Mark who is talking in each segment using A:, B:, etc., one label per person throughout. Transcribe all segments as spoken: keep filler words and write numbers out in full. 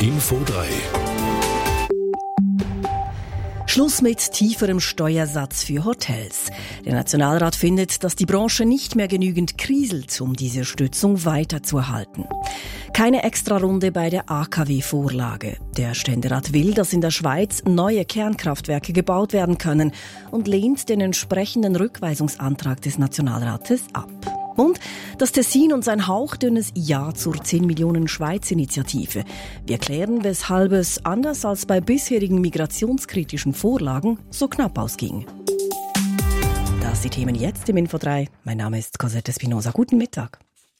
A: Info drei.
B: Schluss mit tieferem Steuersatz für Hotels. Der Nationalrat findet, dass die Branche nicht mehr genügend kriselt, um diese Stützung weiterzuerhalten. Keine Extrarunde bei der A K W-Vorlage. Der Ständerat will, dass in der Schweiz neue Kernkraftwerke gebaut werden können und lehnt den entsprechenden Rückweisungsantrag des Nationalrates ab. Und das Tessin und sein hauchdünnes Ja zur zehn Millionen Schweiz-Initiative. Wir klären, weshalb es, anders als bei bisherigen migrationskritischen Vorlagen, so knapp ausging. Das sind die Themen jetzt im Info drei. Mein Name ist Cosette Spinoza. Guten Mittag.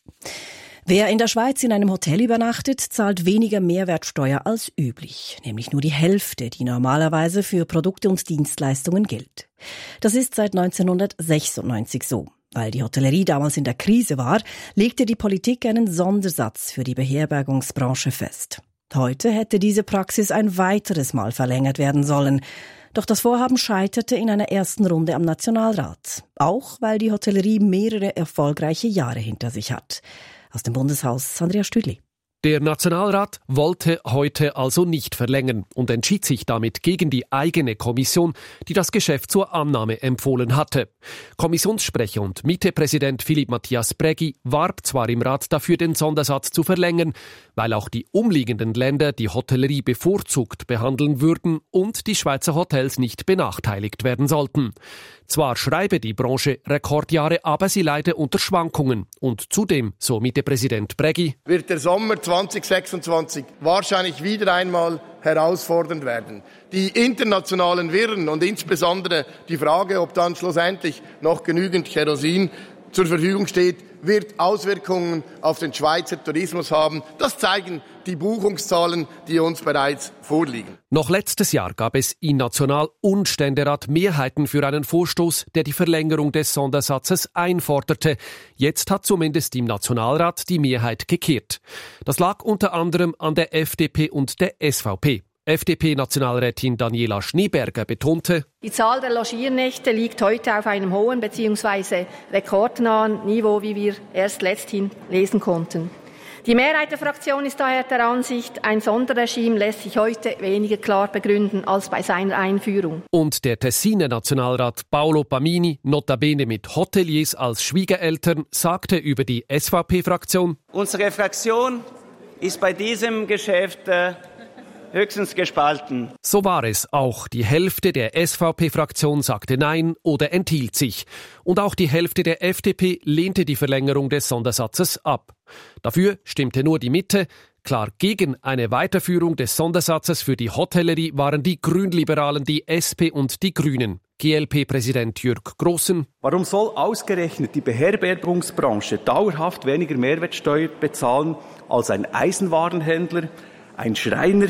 B: Wer in der Schweiz in einem Hotel übernachtet, zahlt weniger Mehrwertsteuer als üblich, nämlich nur die Hälfte, die normalerweise für Produkte und Dienstleistungen gilt. Das ist seit neunzehnhundertsechsundneunzig so. Weil die Hotellerie damals in der Krise war, legte die Politik einen Sondersatz für die Beherbergungsbranche fest. Heute hätte diese Praxis ein weiteres Mal verlängert werden sollen. Doch das Vorhaben scheiterte in einer ersten Runde am Nationalrat. Auch weil die Hotellerie mehrere erfolgreiche Jahre hinter sich hat. Aus dem Bundeshaus Andrea Stüdli.
C: Der Nationalrat wollte heute also nicht verlängern und entschied sich damit gegen die eigene Kommission, die das Geschäft zur Annahme empfohlen hatte. Kommissionssprecher und Mietepräsident Philipp Matthias Brägi warb zwar im Rat dafür, den Sondersatz zu verlängern, weil auch die umliegenden Länder die Hotellerie bevorzugt behandeln würden und die Schweizer Hotels nicht benachteiligt werden sollten. Zwar schreibe die Branche Rekordjahre, aber sie leide unter Schwankungen. Und zudem, so Mietepräsident Brägi,
D: wird der Sommer zwanzig sechsundzwanzig wahrscheinlich wieder einmal herausfordernd werden. Die internationalen Wirren und insbesondere die Frage, ob dann schlussendlich noch genügend Kerosin zur Verfügung steht, wird Auswirkungen auf den Schweizer Tourismus haben. Das zeigen die Buchungszahlen, die uns bereits vorliegen.
C: Noch letztes Jahr gab es in National- und Ständerat Mehrheiten für einen Vorstoß, der die Verlängerung des Sondersatzes einforderte. Jetzt hat zumindest im Nationalrat die Mehrheit gekehrt. Das lag unter anderem an der F D P und der S V P. F D P-Nationalrätin Daniela Schneeberger betonte,
E: die Zahl der Logiernächte liegt heute auf einem hohen bzw. rekordnahen Niveau, wie wir erst letzthin lesen konnten. Die Mehrheit der Fraktion ist daher der Ansicht, ein Sonderregime lässt sich heute weniger klar begründen als bei seiner Einführung.
C: Und der Tessiner Nationalrat Paolo Pamini, notabene mit Hoteliers als Schwiegereltern, sagte über die S V P-Fraktion:
F: Unsere Fraktion ist bei diesem Geschäft äh, höchstens gespalten.
C: So war es auch. Die Hälfte der S V P-Fraktion sagte Nein oder enthielt sich. Und auch die Hälfte der F D P lehnte die Verlängerung des Sondersatzes ab. Dafür stimmte nur die Mitte. Klar gegen eine Weiterführung des Sondersatzes für die Hotellerie waren die Grünliberalen, die S P und die Grünen. G L P-Präsident Jürg Grossen:
G: Warum soll ausgerechnet die Beherbergungsbranche dauerhaft weniger Mehrwertsteuer bezahlen als ein Eisenwarenhändler, ein Schreiner,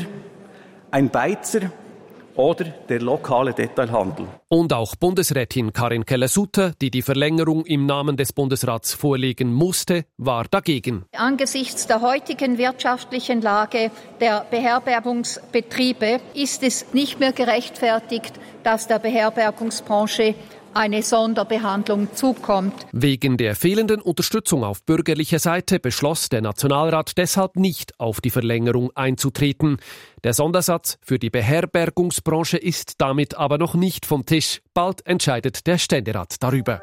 G: ein Beizer oder der lokale Detailhandel?
C: Und auch Bundesrätin Karin Keller-Sutter, die die Verlängerung im Namen des Bundesrats vorlegen musste, war dagegen.
H: Angesichts der heutigen wirtschaftlichen Lage der Beherbergungsbetriebe ist es nicht mehr gerechtfertigt, dass der Beherbergungsbranche eine Sonderbehandlung zukommt.
C: Wegen der fehlenden Unterstützung auf bürgerlicher Seite beschloss der Nationalrat deshalb nicht, auf die Verlängerung einzutreten. Der Sondersatz für die Beherbergungsbranche ist damit aber noch nicht vom Tisch. Bald entscheidet der Ständerat darüber.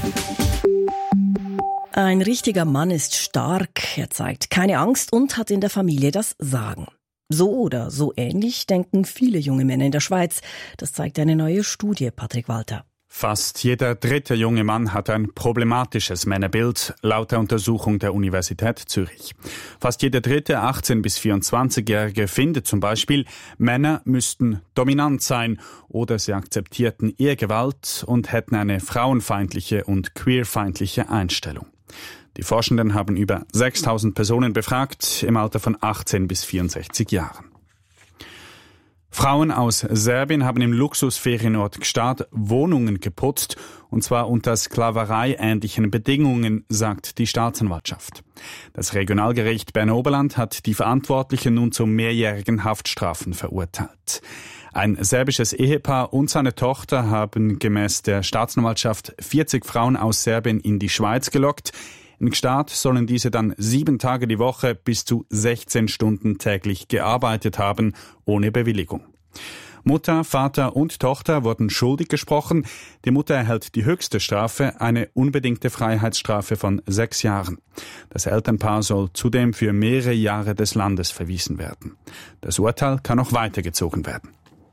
B: Ein richtiger Mann ist stark, er zeigt keine Angst und hat in der Familie das Sagen. So oder so ähnlich denken viele junge Männer in der Schweiz. Das zeigt eine neue Studie, Patrick Walter.
I: Fast jeder dritte junge Mann hat ein problematisches Männerbild, laut der Untersuchung der Universität Zürich. Fast jeder dritte achtzehn- bis vierundzwanzigjährige findet zum Beispiel, Männer müssten dominant sein oder sie akzeptierten Ehegewalt und hätten eine frauenfeindliche und queerfeindliche Einstellung. Die Forschenden haben über sechstausend Personen befragt, im Alter von achtzehn bis vierundsechzig Jahren. Frauen aus Serbien haben im Luxusferienort Gstaad Wohnungen geputzt, und zwar unter sklavereiähnlichen Bedingungen, sagt die Staatsanwaltschaft. Das Regionalgericht Bern-Oberland hat die Verantwortlichen nun zu mehrjährigen Haftstrafen verurteilt. Ein serbisches Ehepaar und seine Tochter haben gemäß der Staatsanwaltschaft vierzig Frauen aus Serbien in die Schweiz gelockt. In Gstaad sollen diese dann sieben Tage die Woche bis zu sechzehn Stunden täglich gearbeitet haben, ohne Bewilligung. Mutter, Vater und Tochter wurden schuldig gesprochen. Die Mutter erhält die höchste Strafe, eine unbedingte Freiheitsstrafe von sechs Jahren. Das Elternpaar soll zudem für mehrere Jahre des Landes verwiesen werden. Das Urteil kann auch weitergezogen werden.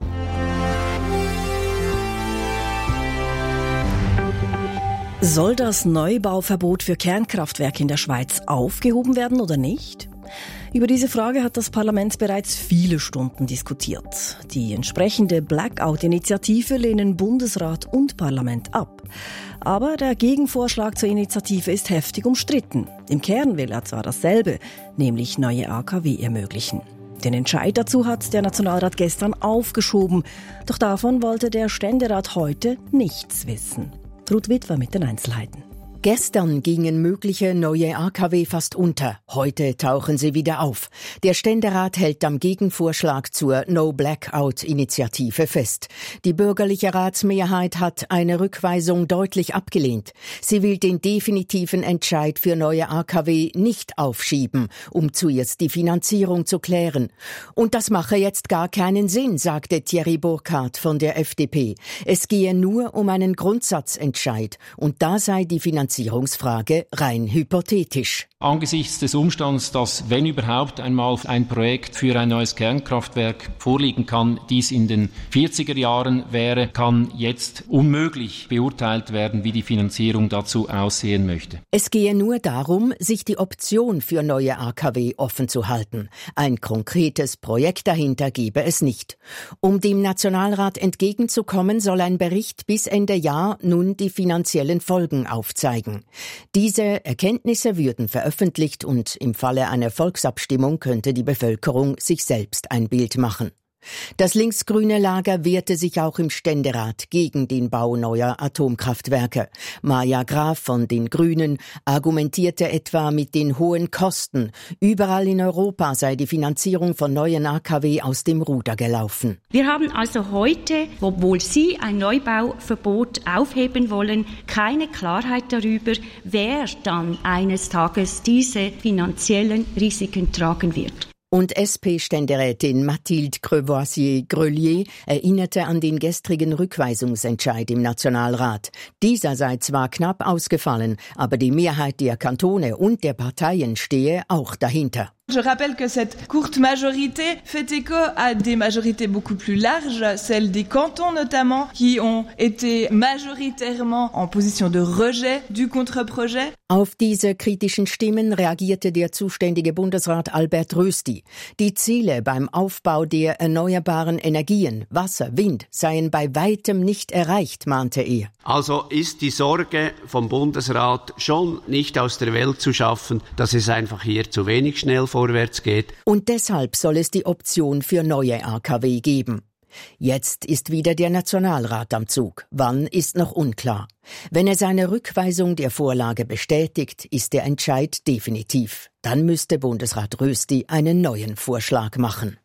B: Soll das Neubauverbot für Kernkraftwerke in der Schweiz aufgehoben werden oder nicht? Über diese Frage hat das Parlament bereits viele Stunden diskutiert. Die entsprechende Blackout-Initiative lehnen Bundesrat und Parlament ab. Aber der Gegenvorschlag zur Initiative ist heftig umstritten. Im Kern will er zwar dasselbe, nämlich neue A K W ermöglichen. Den Entscheid dazu hat der Nationalrat gestern aufgeschoben. Doch davon wollte der Ständerat heute nichts wissen. Ruth Witwer mit den Einzelheiten.
A: Gestern gingen mögliche neue A K W fast unter. Heute tauchen sie wieder auf. Der Ständerat hält am Gegenvorschlag zur No-Blackout-Initiative fest. Die bürgerliche Ratsmehrheit hat eine Rückweisung deutlich abgelehnt. Sie will den definitiven Entscheid für neue A K W nicht aufschieben, um zuerst die Finanzierung zu klären. Und das mache jetzt gar keinen Sinn, sagte Thierry Burkhardt von der F D P. Es gehe nur um einen Grundsatzentscheid und da sei die Finanzierung Finanzierungsfrage rein hypothetisch.
J: Angesichts des Umstands, dass, wenn überhaupt einmal ein Projekt für ein neues Kernkraftwerk vorliegen kann, dies in den vierziger Jahren wäre, kann jetzt unmöglich beurteilt werden, wie die Finanzierung dazu aussehen möchte.
A: Es gehe nur darum, sich die Option für neue A K W offen zu halten. Ein konkretes Projekt dahinter gebe es nicht. Um dem Nationalrat entgegenzukommen, soll ein Bericht bis Ende Jahr nun die finanziellen Folgen aufzeigen. Diese Erkenntnisse würden veröffentlicht und im Falle einer Volksabstimmung könnte die Bevölkerung sich selbst ein Bild machen. Das linksgrüne Lager wehrte sich auch im Ständerat gegen den Bau neuer Atomkraftwerke. Maja Graf von den Grünen argumentierte etwa mit den hohen Kosten. Überall in Europa sei die Finanzierung von neuen A K W aus dem Ruder gelaufen.
K: Wir haben also heute, obwohl Sie ein Neubauverbot aufheben wollen, keine Klarheit darüber, wer dann eines Tages diese finanziellen Risiken tragen wird.
A: Und S P-Ständerätin Mathilde Crevoisier-Grelier erinnerte an den gestrigen Rückweisungsentscheid im Nationalrat. Dieser sei zwar knapp ausgefallen, aber die Mehrheit der Kantone und der Parteien stehe auch dahinter.
L: Je rappelle que cette courte majorité fait écho à des majorités beaucoup plus larges, celles des cantons notamment, qui ont été majoritairement en position de rejet du Contre-Projet.
A: Auf diese kritischen Stimmen reagierte der zuständige Bundesrat Albert Rösti. Die Ziele beim Aufbau der erneuerbaren Energien, Wasser, Wind, seien bei weitem nicht erreicht, mahnte er.
M: Also ist die Sorge vom Bundesrat schon nicht aus der Welt zu schaffen, dass es einfach hier zu wenig schnell vorwärts geht.
A: Und deshalb soll es die Option für neue A K W geben. Jetzt ist wieder der Nationalrat am Zug. Wann ist noch unklar. Wenn er seine Rückweisung der Vorlage bestätigt, ist der Entscheid definitiv. Dann müsste Bundesrat Rösti einen neuen Vorschlag machen.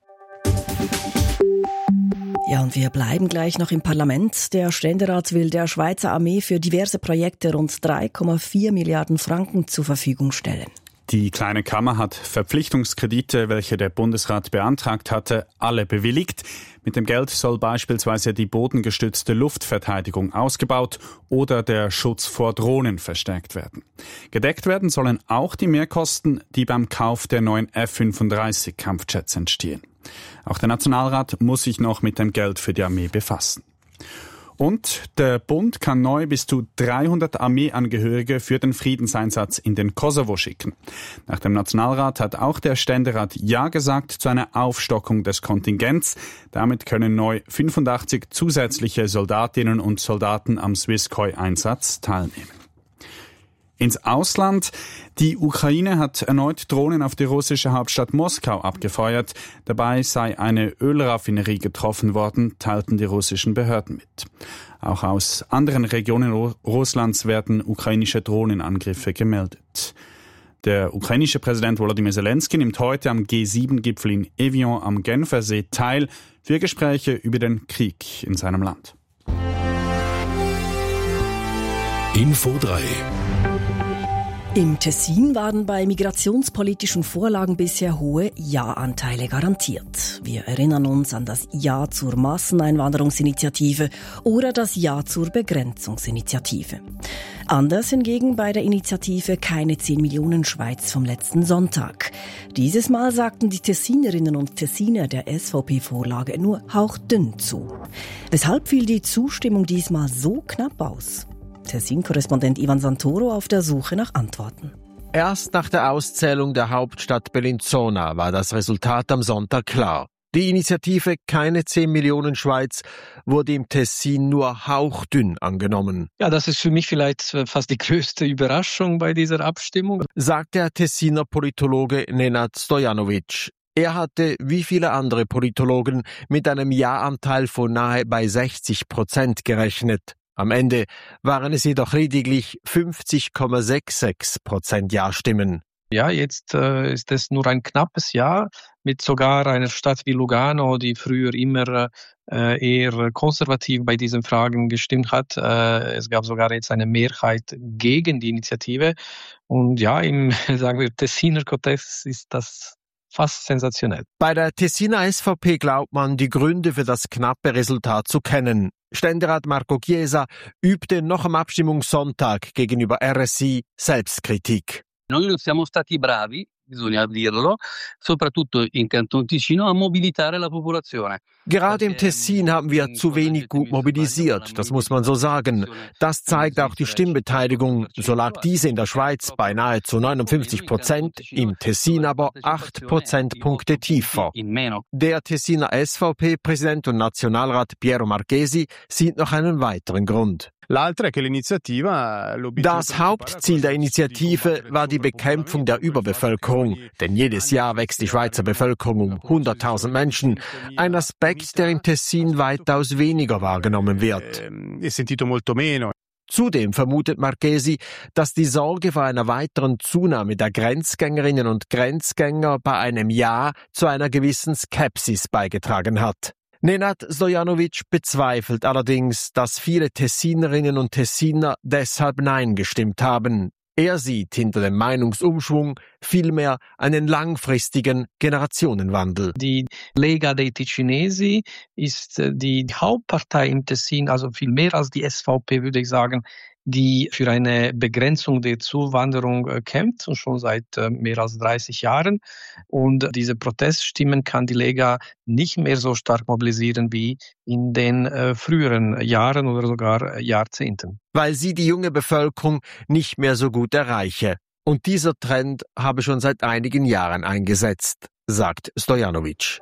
B: Ja, und wir bleiben gleich noch im Parlament. Der Ständerat will der Schweizer Armee für diverse Projekte rund drei Komma vier Milliarden Franken zur Verfügung stellen.
I: Die Kleine Kammer hat Verpflichtungskredite, welche der Bundesrat beantragt hatte, alle bewilligt. Mit dem Geld soll beispielsweise die bodengestützte Luftverteidigung ausgebaut oder der Schutz vor Drohnen verstärkt werden. Gedeckt werden sollen auch die Mehrkosten, die beim Kauf der neuen F fünfunddreißig Kampfjets entstehen. Auch der Nationalrat muss sich noch mit dem Geld für die Armee befassen. Und der Bund kann neu bis zu dreihundert Armeeangehörige für den Friedenseinsatz in den Kosovo schicken. Nach dem Nationalrat hat auch der Ständerat Ja gesagt zu einer Aufstockung des Kontingents. Damit können neu fünfundachtzig zusätzliche Soldatinnen und Soldaten am Swisskoi-Einsatz teilnehmen. Ins Ausland. Die Ukraine hat erneut Drohnen auf die russische Hauptstadt Moskau abgefeuert. Dabei sei eine Ölraffinerie getroffen worden, teilten die russischen Behörden mit. Auch aus anderen Regionen Russlands werden ukrainische Drohnenangriffe gemeldet. Der ukrainische Präsident Volodymyr Zelensky nimmt heute am G sieben Gipfel in Evian am Genfersee teil für Gespräche über den Krieg in seinem Land.
N: Info drei
B: Im Tessin waren bei migrationspolitischen Vorlagen bisher hohe Ja-Anteile garantiert. Wir erinnern uns an das Ja zur Masseneinwanderungsinitiative oder das Ja zur Begrenzungsinitiative. Anders hingegen bei der Initiative Keine zehn Millionen Schweiz vom letzten Sonntag. Dieses Mal sagten die Tessinerinnen und Tessiner der S V P-Vorlage nur hauchdünn zu. Weshalb fiel die Zustimmung diesmal so knapp aus? Tessin-Korrespondent Ivan Santoro auf der Suche nach Antworten.
N: Erst nach der Auszählung der Hauptstadt Bellinzona war das Resultat am Sonntag klar. Die Initiative Keine zehn Millionen Schweiz wurde im Tessin nur hauchdünn angenommen.
O: Ja, das ist für mich vielleicht fast die größte Überraschung bei dieser Abstimmung,
N: sagt der Tessiner Politologe Nenad Stojanovic. Er hatte, wie viele andere Politologen, mit einem Ja-Anteil von nahe bei sechzig Prozent gerechnet. Am Ende waren es jedoch lediglich fünfzig Komma sechsundsechzig Prozent Ja-Stimmen.
O: Ja, jetzt äh, ist es nur ein knappes Ja mit sogar einer Stadt wie Lugano, die früher immer äh, eher konservativ bei diesen Fragen gestimmt hat. Äh, es gab sogar jetzt eine Mehrheit gegen die Initiative. Und ja, im sagen wir Tessiner Kontext ist das fast sensationell.
N: Bei der Tessiner S V P glaubt man, die Gründe für das knappe Resultat zu kennen. Ständerat Marco Chiesa übte noch am Abstimmungssonntag gegenüber R S I Selbstkritik.
P: Noi non siamo stati bravi, bisogna dirlo, soprattutto in Canton Ticino, a mobilitare la popolazione.
N: Gerade im Tessin haben wir zu wenig gut mobilisiert, das muss man so sagen. Das zeigt auch die Stimmbeteiligung. So lag diese in der Schweiz bei nahezu neunundfünfzig Prozent, im Tessin aber acht Prozentpunkte tiefer. Der Tessiner S V P-Präsident und Nationalrat Piero Marchesi sieht noch einen weiteren Grund. Das Hauptziel der Initiative war die Bekämpfung der Überbevölkerung, denn jedes Jahr wächst die Schweizer Bevölkerung um hunderttausend Menschen, ein Aspekt, der im Tessin weitaus weniger wahrgenommen wird. Zudem vermutet Marchesi, dass die Sorge vor einer weiteren Zunahme der Grenzgängerinnen und Grenzgänger bei einem Ja zu einer gewissen Skepsis beigetragen hat. Nenad Stojanovic bezweifelt allerdings, dass viele Tessinerinnen und Tessiner deshalb Nein gestimmt haben. Er sieht hinter dem Meinungsumschwung vielmehr einen langfristigen Generationenwandel.
O: Die Lega dei Ticinesi ist die Hauptpartei im Tessin, also viel mehr als die S V P, würde ich sagen, die für eine Begrenzung der Zuwanderung äh, kämpft, schon seit äh, mehr als dreißig Jahren. Und diese Proteststimmen kann die Lega nicht mehr so stark mobilisieren wie in den äh, früheren Jahren oder sogar äh, Jahrzehnten.
N: Weil sie die junge Bevölkerung nicht mehr so gut erreiche. Und dieser Trend habe schon seit einigen Jahren eingesetzt, sagt Stojanovic.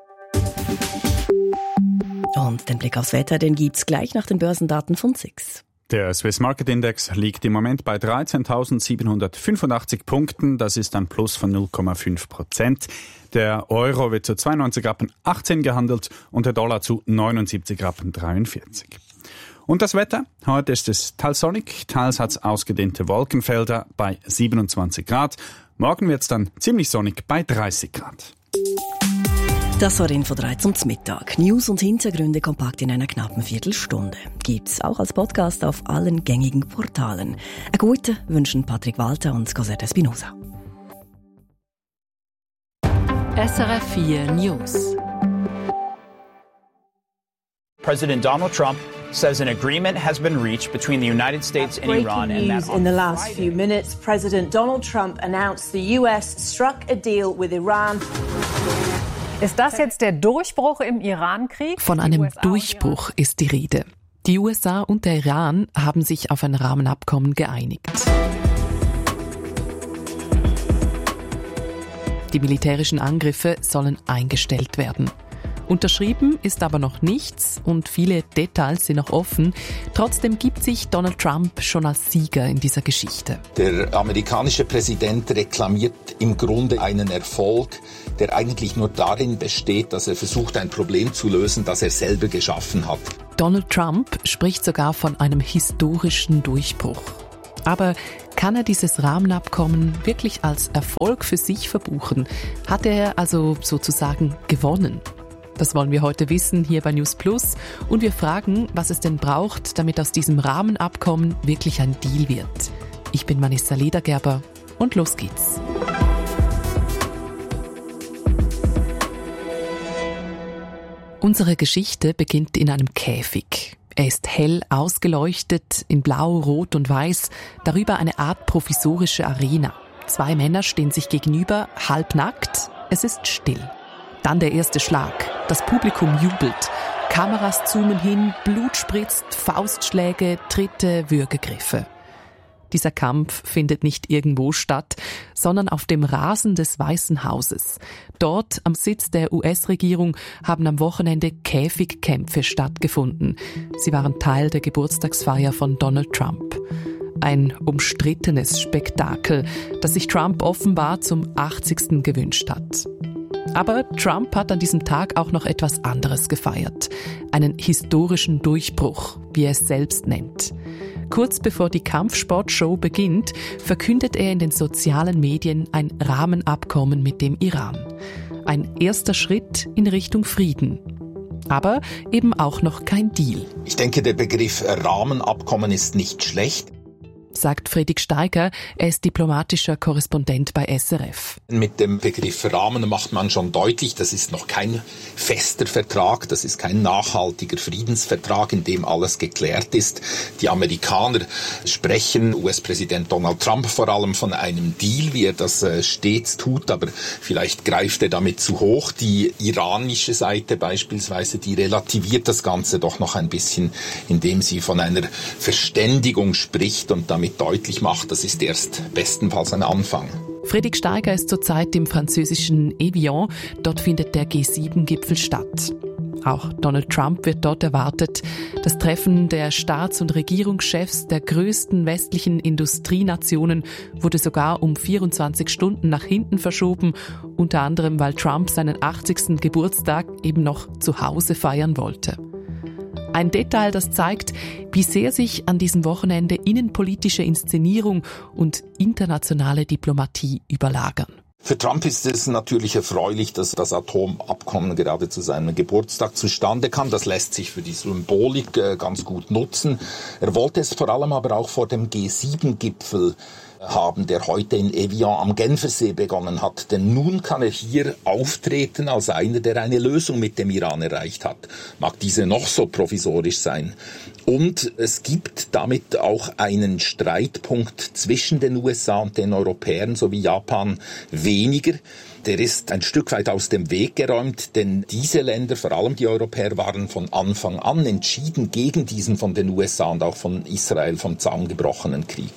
B: Und den Blick aufs Wetter, den gibt's gleich nach den Börsendaten von S I X.
I: Der Swiss Market Index liegt im Moment bei dreizehntausendsiebenhundertfünfundachtzig Punkten. Das ist ein Plus von null Komma fünf Prozent. Der Euro wird zu zweiundneunzig Rappen achtzehn gehandelt und der Dollar zu neunundsiebzig Rappen dreiundvierzig. Und das Wetter? Heute ist es teils sonnig, teils hat es ausgedehnte Wolkenfelder bei siebenundzwanzig Grad. Morgen wird es dann ziemlich sonnig bei dreißig Grad.
B: Das war Info drei zum Mittag. News und Hintergründe kompakt in einer knappen Viertelstunde. Gibt's auch als Podcast auf allen gängigen Portalen. Eine gute wünschen Patrick Walter und Cosette Espinosa.
Q: S R F vier News.
R: President Donald Trump says an agreement has been reached between the United States and Iran.
S: Breaking news in the last few minutes, President Donald Trump announced the U S struck a deal with Iran.
T: Ist das jetzt der Durchbruch im Iran-Krieg?
Q: Von einem Durchbruch ist die Rede. Die U S A und der Iran haben sich auf ein Rahmenabkommen geeinigt. Die militärischen Angriffe sollen eingestellt werden. Unterschrieben ist aber noch nichts und viele Details sind noch offen. Trotzdem gibt sich Donald Trump schon als Sieger in dieser Geschichte.
U: Der amerikanische Präsident reklamiert im Grunde einen Erfolg, der eigentlich nur darin besteht, dass er versucht, ein Problem zu lösen, das er selber geschaffen hat.
Q: Donald Trump spricht sogar von einem historischen Durchbruch. Aber kann er dieses Rahmenabkommen wirklich als Erfolg für sich verbuchen? Hat er also sozusagen gewonnen? Das wollen wir heute wissen hier bei News Plus und wir fragen, was es denn braucht, damit aus diesem Rahmenabkommen wirklich ein Deal wird. Ich bin Vanessa Ledergerber. Und los geht's. Unsere Geschichte beginnt in einem Käfig. Er ist hell ausgeleuchtet in Blau, Rot und Weiß, darüber eine Art provisorische Arena. Zwei Männer stehen sich gegenüber, halbnackt, es ist still. Dann der erste Schlag, das Publikum jubelt, Kameras zoomen hin, Blut spritzt, Faustschläge, Tritte, Würgegriffe. Dieser Kampf findet nicht irgendwo statt, sondern auf dem Rasen des Weißen Hauses. Dort, am Sitz der U S-Regierung, haben am Wochenende Käfigkämpfe stattgefunden. Sie waren Teil der Geburtstagsfeier von Donald Trump. Ein umstrittenes Spektakel, das sich Trump offenbar zum achtzigsten gewünscht hat. Aber Trump hat an diesem Tag auch noch etwas anderes gefeiert. Einen historischen Durchbruch, wie er es selbst nennt. Kurz bevor die Kampfsportshow beginnt, verkündet er in den sozialen Medien ein Rahmenabkommen mit dem Iran. Ein erster Schritt in Richtung Frieden. Aber eben auch noch kein Deal.
U: Ich denke, der Begriff Rahmenabkommen ist nicht schlecht,
Q: sagt Fredrik Steiger. Er ist diplomatischer Korrespondent bei S R F.
U: Mit dem Begriff Rahmen macht man schon deutlich, das ist noch kein fester Vertrag, das ist kein nachhaltiger Friedensvertrag, in dem alles geklärt ist. Die Amerikaner sprechen, U S-Präsident Donald Trump vor allem, von einem Deal, wie er das stets tut, aber vielleicht greift er damit zu hoch. Die iranische Seite beispielsweise, die relativiert das Ganze doch noch ein bisschen, indem sie von einer Verständigung spricht und damit deutlich macht, das ist erst bestenfalls ein Anfang.
Q: Fredrik Steiger ist zurzeit im französischen Evian. Dort findet der G sieben Gipfel statt. Auch Donald Trump wird dort erwartet. Das Treffen der Staats- und Regierungschefs der größten westlichen Industrienationen wurde sogar um vierundzwanzig Stunden nach hinten verschoben, unter anderem, weil Trump seinen achtzigsten Geburtstag eben noch zu Hause feiern wollte. Ein Detail, das zeigt, wie sehr sich an diesem Wochenende innenpolitische Inszenierung und internationale Diplomatie überlagern.
U: Für Trump ist es natürlich erfreulich, dass das Atomabkommen gerade zu seinem Geburtstag zustande kam. Das lässt sich für die Symbolik ganz gut nutzen. Er wollte es vor allem aber auch vor dem G sieben Gipfel haben, der heute in Evian am Genfersee begonnen hat. Denn nun kann er hier auftreten als einer, der eine Lösung mit dem Iran erreicht hat. Mag diese noch so provisorisch sein. Und es gibt damit auch einen Streitpunkt zwischen den U S A und den Europäern sowie Japan weniger. Der ist ein Stück weit aus dem Weg geräumt, denn diese Länder, vor allem die Europäer, waren von Anfang an entschieden gegen diesen von den U S A und auch von Israel vom Zaun gebrochenen Krieg.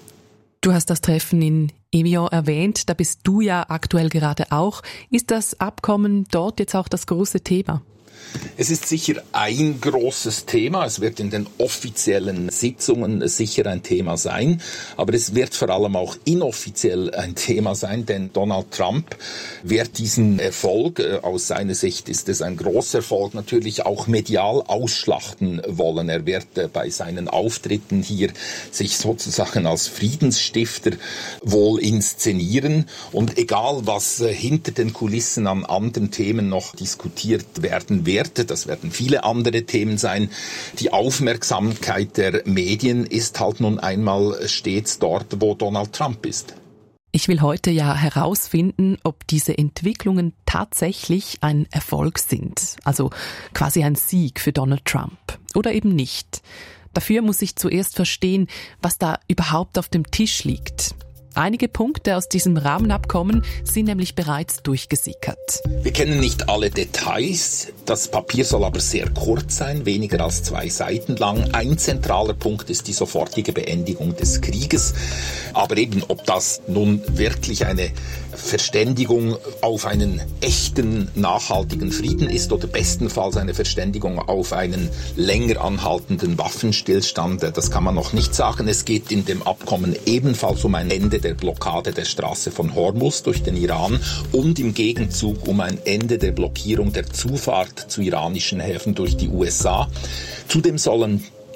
Q: Du hast das Treffen in Evian erwähnt, da bist du ja aktuell gerade auch. Ist das Abkommen dort jetzt auch das große Thema?
U: Es ist sicher ein großes Thema. Es wird in den offiziellen Sitzungen sicher ein Thema sein. Aber es wird vor allem auch inoffiziell ein Thema sein, denn Donald Trump wird diesen Erfolg, aus seiner Sicht ist es ein großer Erfolg, natürlich auch medial ausschlachten wollen. Er wird bei seinen Auftritten hier sich sozusagen als Friedensstifter wohl inszenieren. Und egal, was hinter den Kulissen an anderen Themen noch diskutiert werden wird, das werden viele andere Themen sein. Die Aufmerksamkeit der Medien ist halt nun einmal stets dort, wo Donald Trump ist.
Q: Ich will heute ja herausfinden, ob diese Entwicklungen tatsächlich ein Erfolg sind, also quasi ein Sieg für Donald Trump oder eben nicht. Dafür muss ich zuerst verstehen, was da überhaupt auf dem Tisch liegt. Einige Punkte aus diesem Rahmenabkommen sind nämlich bereits durchgesickert.
U: Wir kennen nicht alle Details. Das Papier soll aber sehr kurz sein, weniger als zwei Seiten lang. Ein zentraler Punkt ist die sofortige Beendigung des Krieges. Aber eben, ob das nun wirklich eine Verständigung auf einen echten, nachhaltigen Frieden ist oder bestenfalls eine Verständigung auf einen länger anhaltenden Waffenstillstand, das kann man noch nicht sagen. Es geht in dem Abkommen ebenfalls um ein Ende der Blockade der Straße von Hormuz durch den Iran und im Gegenzug um ein Ende der Blockierung der Zufahrt zu iranischen Häfen durch die U S A. Zudem sollen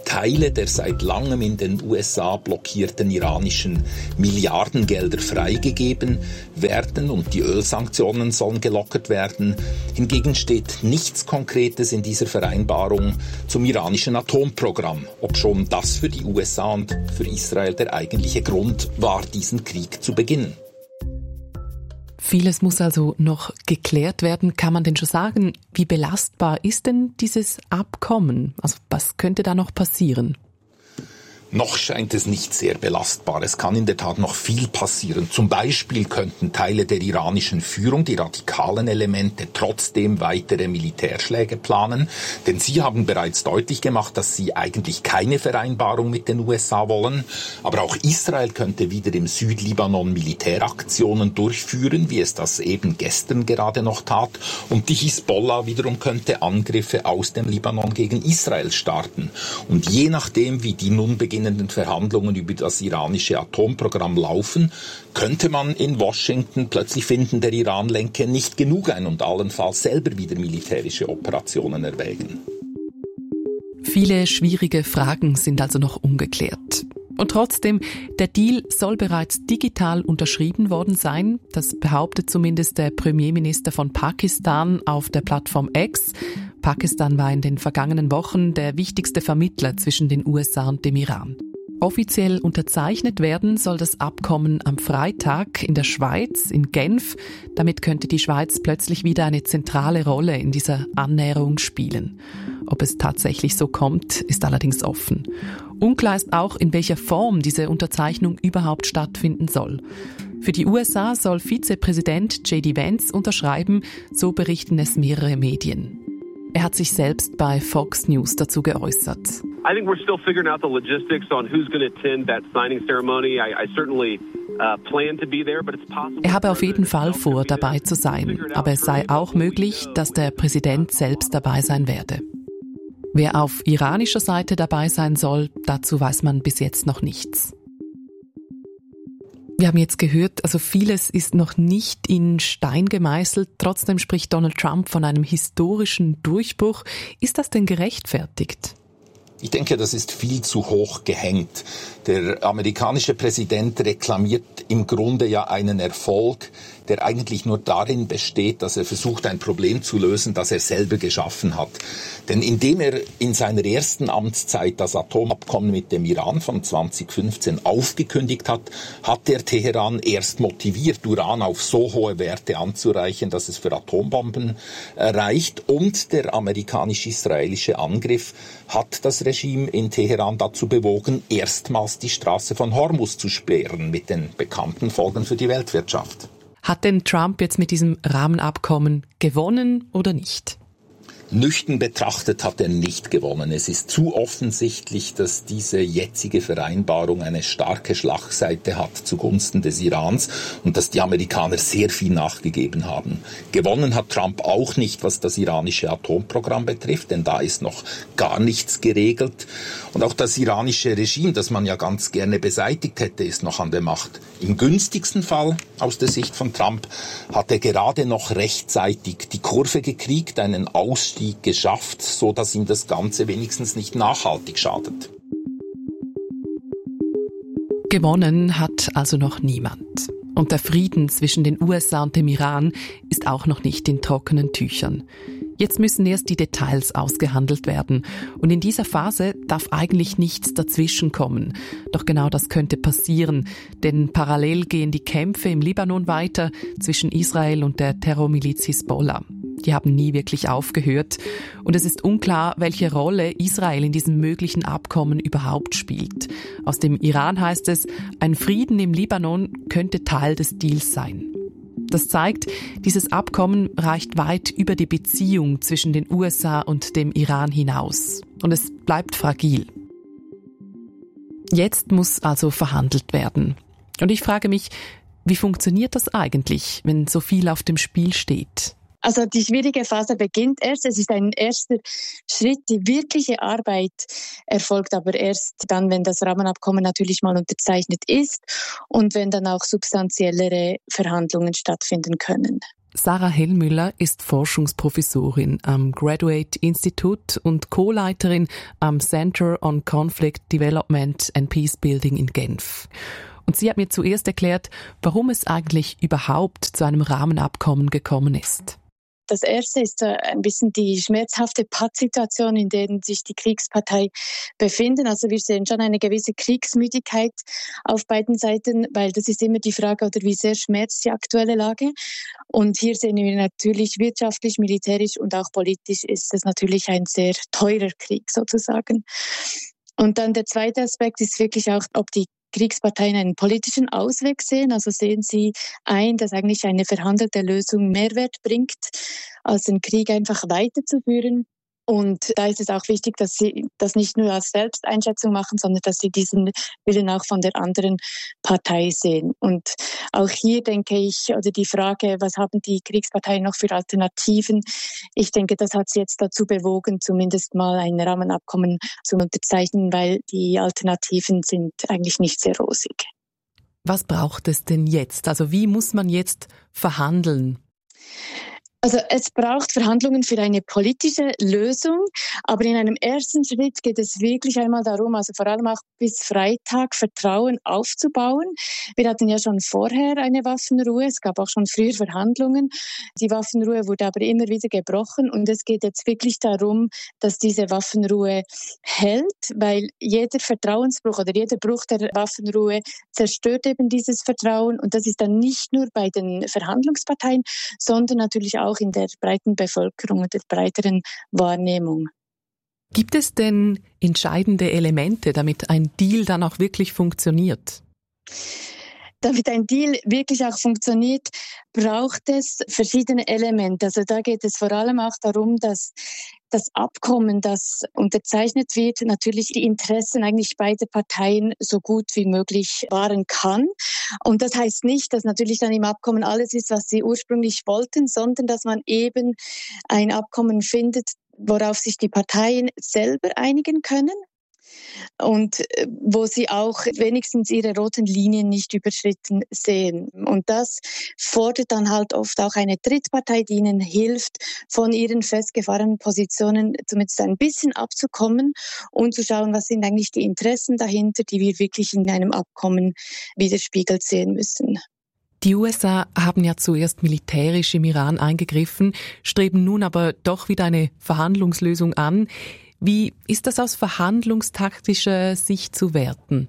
U: Teile der seit langem in den U S A blockierten iranischen Milliardengelder freigegeben werden und die Ölsanktionen sollen gelockert werden. Hingegen steht nichts Konkretes in dieser Vereinbarung zum iranischen Atomprogramm, obschon das für die U S A und für Israel der eigentliche Grund war, diesen Krieg zu beginnen.
Q: Vieles muss also noch geklärt werden. Kann man denn schon sagen, wie belastbar ist denn dieses Abkommen? Also was könnte da noch passieren?
U: Noch scheint es nicht sehr belastbar. Es kann in der Tat noch viel passieren. Zum Beispiel könnten Teile der iranischen Führung, die radikalen Elemente, trotzdem weitere Militärschläge planen. Denn sie haben bereits deutlich gemacht, dass sie eigentlich keine Vereinbarung mit den U S A wollen. Aber auch Israel könnte wieder im Südlibanon Militäraktionen durchführen, wie es das eben gestern gerade noch tat. Und die Hisbollah wiederum könnte Angriffe aus dem Libanon gegen Israel starten. Und je nachdem, wie die nun beginnen, Verhandlungen über das iranische Atomprogramm laufen, könnte man in Washington plötzlich finden, der Iran lenke nicht genug ein und allenfalls selber wieder militärische Operationen erwägen.
Q: Viele schwierige Fragen sind also noch ungeklärt. Und trotzdem, der Deal soll bereits digital unterschrieben worden sein. Das behauptet zumindest der Premierminister von Pakistan auf der Plattform X. Pakistan war in den vergangenen Wochen der wichtigste Vermittler zwischen den U S A und dem Iran. Offiziell unterzeichnet werden soll das Abkommen am Freitag in der Schweiz, in Genf. Damit könnte die Schweiz plötzlich wieder eine zentrale Rolle in dieser Annäherung spielen. Ob es tatsächlich so kommt, ist allerdings offen. Unklar ist auch, in welcher Form diese Unterzeichnung überhaupt stattfinden soll. Für die U S A soll Vizepräsident J D Vance unterschreiben, so berichten es mehrere Medien. Er hat sich selbst bei Fox News dazu geäußert.
D: I think we're still figuring out the logistics on who's going to attend that signing ceremony. I, I certainly uh, plan to be there, but it's possible.
Q: Er habe auf jeden Fall vor, dabei zu sein, aber es sei auch möglich, dass der Präsident selbst dabei sein werde. Wer auf iranischer Seite dabei sein soll, dazu weiß man bis jetzt noch nichts. Wir haben jetzt gehört, also vieles ist noch nicht in Stein gemeißelt. Trotzdem spricht Donald Trump von einem historischen Durchbruch. Ist das denn gerechtfertigt?
U: Ich denke, das ist viel zu hoch gehängt. Der amerikanische Präsident reklamiert im Grunde ja einen Erfolg, der eigentlich nur darin besteht, dass er versucht, ein Problem zu lösen, das er selber geschaffen hat. Denn indem er in seiner ersten Amtszeit das Atomabkommen mit dem Iran von zwanzig fünfzehn aufgekündigt hat, hat er Teheran erst motiviert, Uran auf so hohe Werte anzureichen, dass es für Atombomben reicht. Und der amerikanisch-israelische Angriff hat das Regime in Teheran dazu bewogen, erstmals die Straße von Hormuz zu sperren, mit den bekannten Folgen für die Weltwirtschaft.
Q: Hat denn Trump jetzt mit diesem Rahmenabkommen gewonnen oder nicht?
U: Nüchtern betrachtet hat er nicht gewonnen. Es ist zu offensichtlich, dass diese jetzige Vereinbarung eine starke Schlagseite hat zugunsten des Irans und dass die Amerikaner sehr viel nachgegeben haben. Gewonnen hat Trump auch nicht, was das iranische Atomprogramm betrifft, denn da ist noch gar nichts geregelt. Und auch das iranische Regime, das man ja ganz gerne beseitigt hätte, ist noch an der Macht. Im günstigsten Fall, aus der Sicht von Trump, hat er gerade noch rechtzeitig die Kurve gekriegt, einen Ausstieg geschafft, so dass ihm das Ganze wenigstens nicht nachhaltig schadet.
Q: Gewonnen hat also noch niemand. Und der Frieden zwischen den U S A und dem Iran ist auch noch nicht in trockenen Tüchern. Jetzt müssen erst die Details ausgehandelt werden. Und in dieser Phase darf eigentlich nichts dazwischenkommen. Doch genau das könnte passieren, denn parallel gehen die Kämpfe im Libanon weiter zwischen Israel und der Terrormiliz Hisbollah. Die haben nie wirklich aufgehört. Und es ist unklar, welche Rolle Israel in diesem möglichen Abkommen überhaupt spielt. Aus dem Iran heißt es, ein Frieden im Libanon könnte Teil des Deals sein. Das zeigt, dieses Abkommen reicht weit über die Beziehung zwischen den U S A und dem Iran hinaus. Und es bleibt fragil. Jetzt muss also verhandelt werden. Und ich frage mich, wie funktioniert das eigentlich, wenn so viel auf dem Spiel steht?
V: Also die schwierige Phase beginnt erst. Es ist ein erster Schritt. Die wirkliche Arbeit erfolgt aber erst dann, wenn das Rahmenabkommen natürlich mal unterzeichnet ist und wenn dann auch substanziellere Verhandlungen stattfinden können.
Q: Sarah Hellmüller ist Forschungsprofessorin am Graduate Institute und Co-Leiterin am Center on Conflict Development and Peacebuilding in Genf. Und sie hat mir zuerst erklärt, warum es eigentlich überhaupt zu einem Rahmenabkommen gekommen ist.
V: Das erste ist ein bisschen die schmerzhafte Pattsituation, in der sich die Kriegspartei befinden. Also wir sehen schon eine gewisse Kriegsmüdigkeit auf beiden Seiten, weil das ist immer die Frage, oder wie sehr schmerzt die aktuelle Lage. Und hier sehen wir natürlich wirtschaftlich, militärisch und auch politisch ist es natürlich ein sehr teurer Krieg sozusagen. Und dann der zweite Aspekt ist wirklich auch, ob die Kriegsparteien einen politischen Ausweg sehen. Also sehen sie ein, dass eigentlich eine verhandelte Lösung Mehrwert bringt, als den Krieg einfach weiterzuführen. Und da ist es auch wichtig, dass sie das nicht nur als Selbsteinschätzung machen, sondern dass sie diesen Willen auch von der anderen Partei sehen. Und auch hier denke ich, oder die Frage, was haben die Kriegsparteien noch für Alternativen? Ich denke, das hat sie jetzt dazu bewogen, zumindest mal ein Rahmenabkommen zu unterzeichnen, weil die Alternativen sind eigentlich nicht sehr rosig.
Q: Was braucht es denn jetzt? Also wie muss man jetzt verhandeln?
V: Also es braucht Verhandlungen für eine politische Lösung, aber in einem ersten Schritt geht es wirklich einmal darum, also vor allem auch bis Freitag Vertrauen aufzubauen. Wir hatten ja schon vorher eine Waffenruhe, es gab auch schon früher Verhandlungen. Die Waffenruhe wurde aber immer wieder gebrochen und es geht jetzt wirklich darum, dass diese Waffenruhe hält, weil jeder Vertrauensbruch oder jeder Bruch der Waffenruhe zerstört eben dieses Vertrauen und das ist dann nicht nur bei den Verhandlungsparteien, sondern natürlich auch auch in der breiten Bevölkerung und der breiteren Wahrnehmung.
Q: Gibt es denn entscheidende Elemente, damit ein Deal dann auch wirklich funktioniert?
V: Damit ein Deal wirklich auch funktioniert, braucht es verschiedene Elemente. Also da geht es vor allem auch darum, dass das Abkommen, das unterzeichnet wird, natürlich die Interessen eigentlich beider Parteien so gut wie möglich wahren kann. Und das heißt nicht, dass natürlich dann im Abkommen alles ist, was sie ursprünglich wollten, sondern dass man eben ein Abkommen findet, worauf sich die Parteien selber einigen können. Und wo sie auch wenigstens ihre roten Linien nicht überschritten sehen. Und das fordert dann halt oft auch eine Drittpartei, die ihnen hilft, von ihren festgefahrenen Positionen zumindest ein bisschen abzukommen und zu schauen, was sind eigentlich die Interessen dahinter, die wir wirklich in einem Abkommen widerspiegelt sehen müssen.
Q: Die U S A haben ja zuerst militärisch im Iran eingegriffen, streben nun aber doch wieder eine Verhandlungslösung an. Wie ist das aus verhandlungstaktischer Sicht zu werten?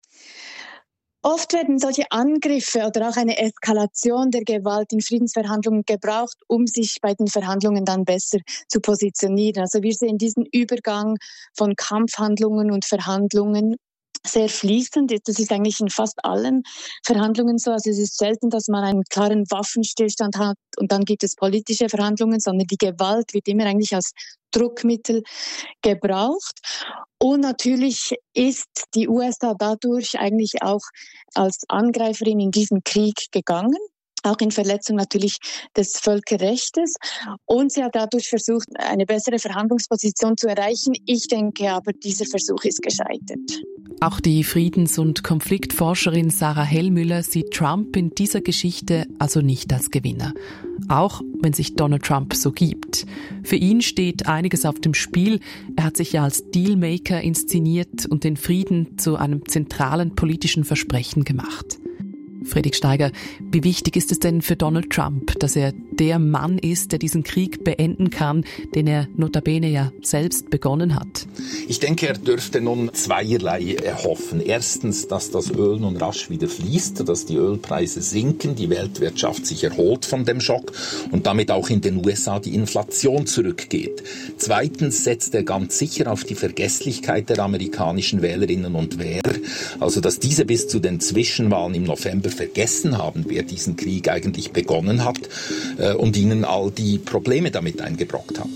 V: Oft werden solche Angriffe oder auch eine Eskalation der Gewalt in Friedensverhandlungen gebraucht, um sich bei den Verhandlungen dann besser zu positionieren. Also wir sehen diesen Übergang von Kampfhandlungen und Verhandlungen sehr fließend. Das ist eigentlich in fast allen Verhandlungen so. Also es ist selten, dass man einen klaren Waffenstillstand hat und dann gibt es politische Verhandlungen, sondern die Gewalt wird immer eigentlich als Druckmittel gebraucht. Und natürlich ist die U S A dadurch eigentlich auch als Angreiferin in diesen Krieg gegangen. Auch in Verletzung natürlich des Völkerrechts. Und sie hat dadurch versucht, eine bessere Verhandlungsposition zu erreichen. Ich denke aber, dieser Versuch ist gescheitert.
Q: Auch die Friedens- und Konfliktforscherin Sarah Hellmüller sieht Trump in dieser Geschichte also nicht als Gewinner. Auch wenn sich Donald Trump so gibt. Für ihn steht einiges auf dem Spiel. Er hat sich ja als Dealmaker inszeniert und den Frieden zu einem zentralen politischen Versprechen gemacht. Friedrich Steiger, wie wichtig ist es denn für Donald Trump, dass er der Mann ist, der diesen Krieg beenden kann, den er notabene ja selbst begonnen hat?
U: Ich denke, er dürfte nun zweierlei erhoffen. Erstens, dass das Öl nun rasch wieder fließt, dass die Ölpreise sinken, die Weltwirtschaft sich erholt von dem Schock und damit auch in den U S A die Inflation zurückgeht. Zweitens setzt er ganz sicher auf die Vergesslichkeit der amerikanischen Wählerinnen und Wähler, also dass diese bis zu den Zwischenwahlen im November vergessen haben, wer diesen Krieg eigentlich begonnen hat äh, und ihnen all die Probleme damit eingebrockt hat.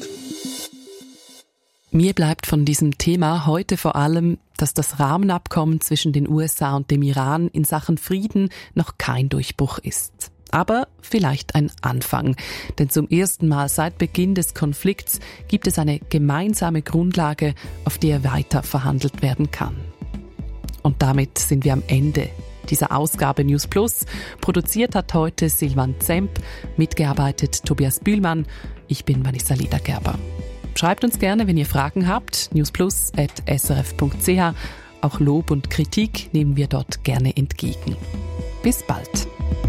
Q: Mir bleibt von diesem Thema heute vor allem, dass das Rahmenabkommen zwischen den U S A und dem Iran in Sachen Frieden noch kein Durchbruch ist. Aber vielleicht ein Anfang. Denn zum ersten Mal seit Beginn des Konflikts gibt es eine gemeinsame Grundlage, auf der weiter verhandelt werden kann. Und damit sind wir am Ende dieser Ausgabe News Plus. Produziert hat heute Silvan Zemp, mitgearbeitet Tobias Bühlmann. Ich bin Vanessa Liedergerber. Schreibt uns gerne, wenn ihr Fragen habt, newsplus at s r f punkt c h. Auch Lob und Kritik nehmen wir dort gerne entgegen. Bis bald.